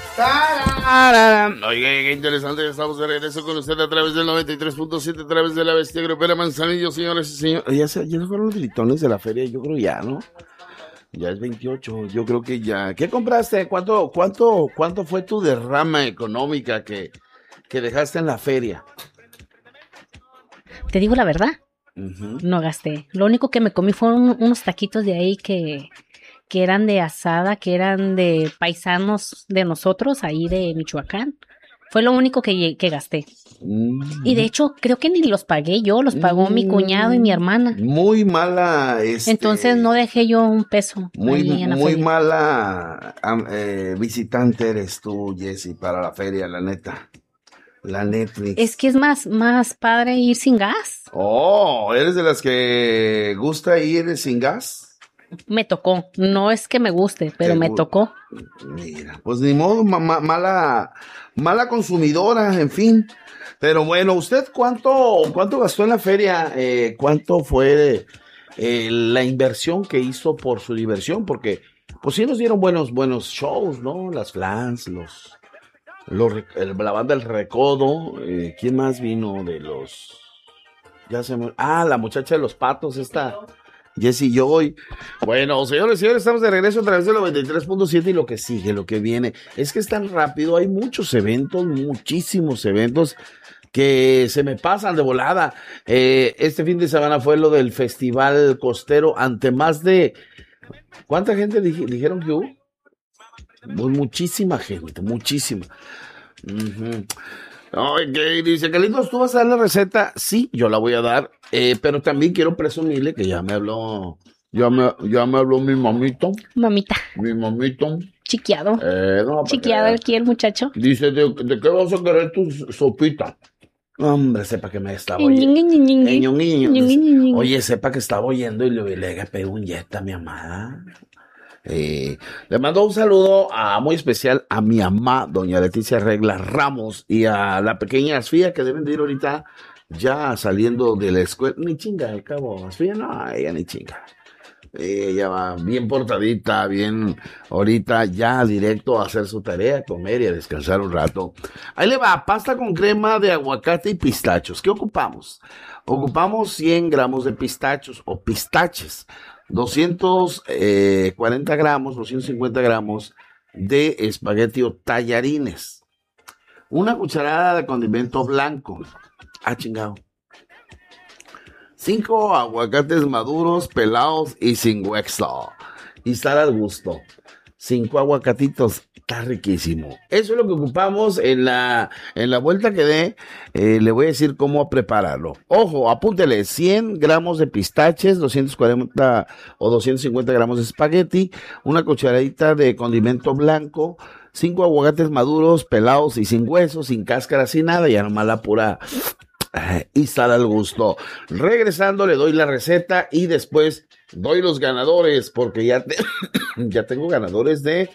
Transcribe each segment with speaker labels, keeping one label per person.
Speaker 1: Oiga, qué interesante, estamos de regreso con usted a través del 93.7, a través de la Bestia Grupera Manzanillo, señores y señores. Ya se fueron los gritones de la feria, yo creo ya, ¿no? Ya es 28, yo creo que ya. ¿Qué compraste? ¿Cuánto fue tu derrama económica que dejaste en la feria?
Speaker 2: Te digo la verdad, no gasté. Lo único que me comí fueron unos taquitos de ahí que eran de asada, que eran de paisanos de nosotros, ahí de Michoacán. Fue lo único que gasté. Y de hecho, creo que ni los pagué yo, los pagó mi cuñado y mi hermana.
Speaker 1: Muy mala,
Speaker 2: Entonces no dejé yo un peso.
Speaker 1: Muy mala visitante eres tú, Jessy, para la feria, la neta. La Netflix.
Speaker 2: Es que es más padre ir sin gas.
Speaker 1: Oh, ¿eres de las que gusta ir sin gas?
Speaker 2: Me tocó, no es que me guste, pero me tocó.
Speaker 1: Mira, pues ni modo, mala consumidora, en fin. Pero bueno, ¿usted cuánto gastó en la feria? ¿Cuánto fue la inversión que hizo por su diversión? Porque, pues sí nos dieron buenos shows, ¿no? Las Flans, la banda El Recodo, ¿quién más vino de los? La muchacha de los patos, esta Jessy Joy. Bueno, señores y señores, estamos de regreso a través de 93.7 y lo que sigue, lo que viene, es que es tan rápido, hay muchos eventos, muchísimos eventos que se me pasan de volada. Este fin de semana fue lo del Festival Costero, ante más de, ¿cuánta gente dijeron que hubo? Pues muchísima gente, muchísima. Okay, dice Carlitos, ¿tú vas a dar la receta? Sí, yo la voy a dar, pero también quiero presumirle que ya me habló mi mamito. Mi mamito.
Speaker 2: Chiqueado.
Speaker 1: No,
Speaker 2: chiqueado aquí el muchacho.
Speaker 1: Dice, ¿de qué vas a querer tu sopita? Hombre, sepa que me estaba oyendo. Oye, sepa que estaba oyendo y le pegó un yeta a mi amada. Le mando un saludo muy especial a mi mamá, doña Leticia Regla Ramos, y a la pequeña Asfía, que deben de ir ahorita ya saliendo de la escuela. Ni chinga, al cabo, Asfía no, ella ni chinga. Ella va bien portadita, bien ahorita ya directo a hacer su tarea, comer y a descansar un rato. Ahí le va, pasta con crema de aguacate y pistachos. ¿Qué ocupamos? Ocupamos 100 gramos de pistachos o pistaches, 240 gramos, 250 gramos de espagueti o tallarines, una cucharada de condimento blanco. Chingado. 5 aguacates maduros, pelados y sin hueso. Y sal al gusto. 5 aguacatitos. Está riquísimo. Eso es lo que ocupamos en la vuelta que dé. Le voy a decir cómo prepararlo. Ojo, apúntele. 100 gramos de pistaches, 240 o 250 gramos de espagueti, una cucharadita de condimento blanco, 5 aguacates maduros, pelados y sin huesos, sin cáscara, sin nada, ya nomás la pura... y sal al gusto. Regresando le doy la receta y después doy los ganadores, porque ya tengo ganadores de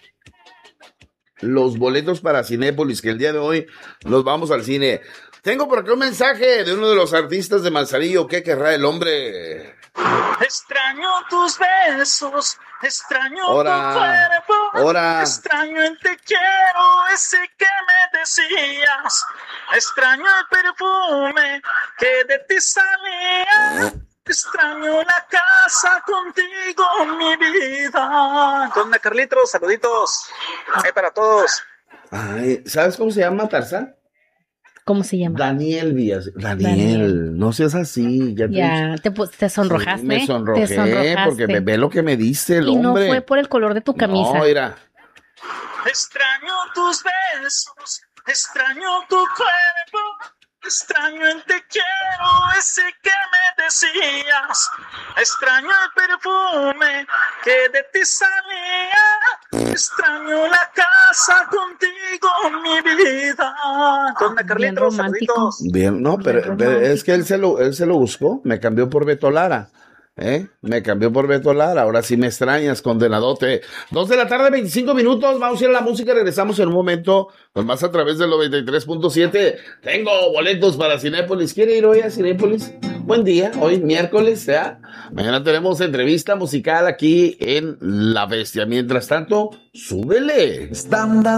Speaker 1: los boletos para Cinépolis, que el día de hoy nos vamos al cine. Tengo por acá un mensaje de uno de los artistas de Manzanillo. ¿Qué querrá el hombre?
Speaker 3: Extraño tus besos, extraño tu cuerpo, extraño el te quiero, ese que me decías, extraño el perfume que de ti salía, extraño la casa contigo, mi vida. Dona Carlitos, saluditos, para todos.
Speaker 1: ¿Sabes cómo se llama Tarzán?
Speaker 2: ¿Cómo se llama?
Speaker 1: Daniel Díaz. Daniel, no seas así.
Speaker 2: Te sonrojaste.
Speaker 1: Sí, me sonrojé porque ve lo que me dice el hombre.
Speaker 2: Y no fue por el color de tu camisa.
Speaker 1: No, mira.
Speaker 3: Extraño tus besos, extraño tu cuerpo, extraño el te quiero, ese que me decías, extraño el perfume que de ti salía, extraño la casa contigo, mi vida. Dona Carlitos, saluditos.
Speaker 1: Bien, no, pero es que él se lo buscó, me cambió por Beto Lara. Me cambió por Beto Lara, ahora sí me extrañas, condenadote. 2 de la tarde, 25 minutos, vamos a ir a la música, regresamos en un momento, pues más a través del 93.7. Tengo boletos para Cinépolis. ¿Quiere ir hoy a Cinépolis? Buen día, hoy miércoles, ¿ya? Mañana tenemos entrevista musical aquí en La Bestia. Mientras tanto, súbele.